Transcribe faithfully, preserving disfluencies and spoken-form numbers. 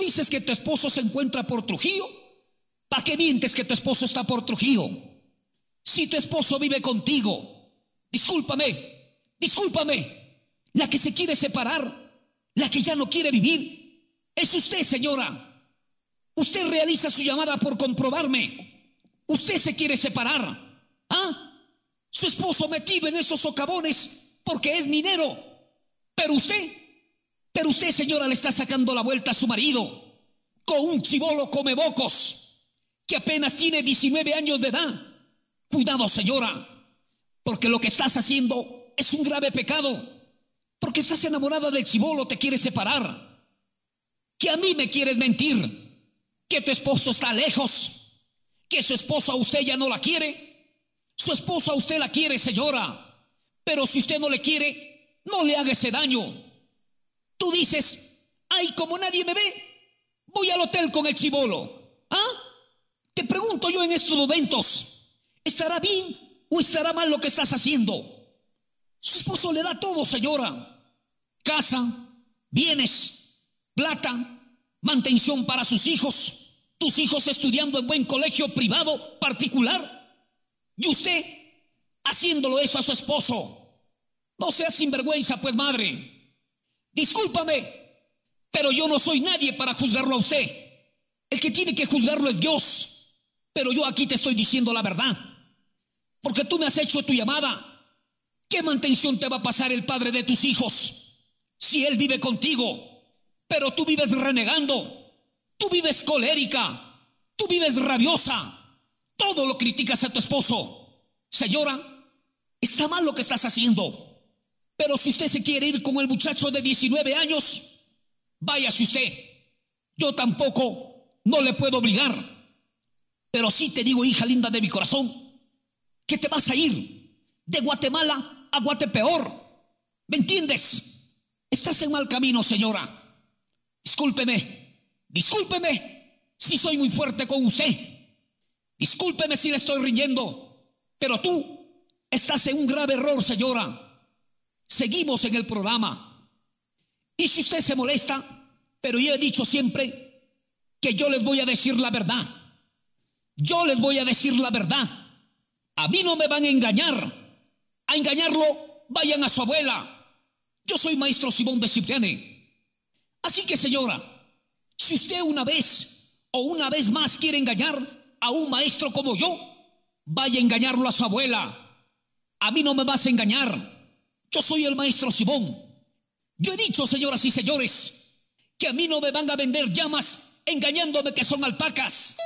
dices que tu esposo se encuentra por Trujillo. ¿Para qué mientes que tu esposo está por Trujillo? Si tu esposo vive contigo, discúlpame, discúlpame, la que se quiere separar, la que ya no quiere vivir, es usted, señora. Usted realiza su llamada por comprobarme. Usted se quiere separar. ¿Ah? Su esposo metido en esos socavones porque es minero. Pero usted, pero usted, señora, le está sacando la vuelta a su marido con un chibolo comebocos que apenas tiene diecinueve años de edad. Cuidado, señora, porque lo que estás haciendo es un grave pecado. Porque estás enamorada del chibolo, te quieres separar. Que a mí me quieres mentir. Que tu esposo está lejos, que su esposa a usted ya no la quiere. Su esposa a usted la quiere, señora, pero si usted no le quiere, no le haga ese daño. Tú dices, ay, como nadie me ve, voy al hotel con el chibolo. ¿Ah? Te pregunto yo en estos momentos, ¿estará bien o estará mal lo que estás haciendo? Su esposo le da todo, señora: casa, bienes, plata, mantención para sus hijos, tus hijos estudiando en buen colegio privado, particular, y usted haciéndolo eso a su esposo. No seas sinvergüenza, pues, madre. Discúlpame, pero yo no soy nadie para juzgarlo a usted. El que tiene que juzgarlo es Dios. Pero yo aquí te estoy diciendo la verdad, porque tú me has hecho tu llamada. ¿Qué mantención te va a pasar el padre de tus hijos si él vive contigo? Pero tú vives renegando, tú vives colérica, tú vives rabiosa, todo lo criticas a tu esposo. Señora, está mal lo que estás haciendo, pero si usted se quiere ir con el muchacho de diecinueve años, váyase usted. Yo tampoco no le puedo obligar, pero sí te digo, hija linda de mi corazón, que te vas a ir de Guatemala a Guatepeor. ¿Me entiendes? Estás en mal camino, señora. Discúlpeme, discúlpeme si soy muy fuerte con usted. Discúlpeme si le estoy riñendo, pero tú estás en un grave error, señora. Seguimos en el programa. Y si usted se molesta, pero yo he dicho siempre que yo les voy a decir la verdad. Yo les voy a decir la verdad. A mí no me van a engañar. A engañarlo, vayan a su abuela. Yo soy maestro Simón de Cipriani. Así que, señora, si usted una vez o una vez más quiere engañar a un maestro como yo, vaya a engañarlo a su abuela. A mí no me vas a engañar. Yo soy el maestro Simón. Yo he dicho, señoras y señores, que a mí no me van a vender llamas engañándome que son alpacas.